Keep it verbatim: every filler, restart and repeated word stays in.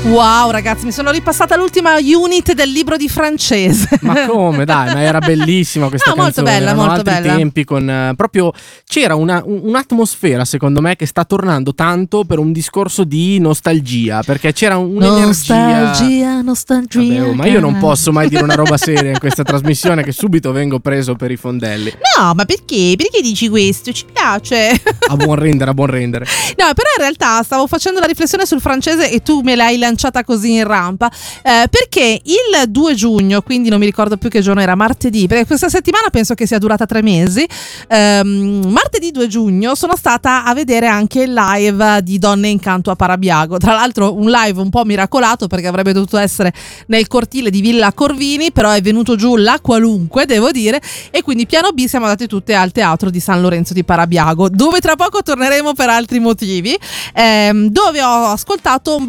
Wow ragazzi, mi sono ripassata l'ultima unit del libro di francese. Ma come, dai, ma era bellissima questa no, canzone. molto bella, erano molto altri bella. tempi con eh, proprio c'era una, un- un'atmosfera secondo me che sta tornando tanto per un discorso di nostalgia, perché c'era un'energia. Nostalgia, nostalgia. Vabbè, oh, ma io non posso mai dire una roba seria in questa trasmissione che subito vengo preso per i fondelli. No, ma perché? Perché dici questo? Ci piace. A buon rendere, a buon rendere. No, però in realtà stavo facendo la riflessione sul francese e tu me l'hai lanciata così in rampa, eh, perché il due giugno, quindi non mi ricordo più che giorno era, martedì, perché questa settimana penso che sia durata tre mesi, ehm, martedì due giugno sono stata a vedere anche il live di Donne in Canto a Parabiago, tra l'altro un live un po' miracolato perché avrebbe dovuto essere nel cortile di Villa Corvini, però è venuto giù la qualunque, devo dire, e quindi piano B siamo andate tutte al teatro di San Lorenzo di Parabiago, dove tra poco torneremo per altri motivi, ehm, dove ho ascoltato un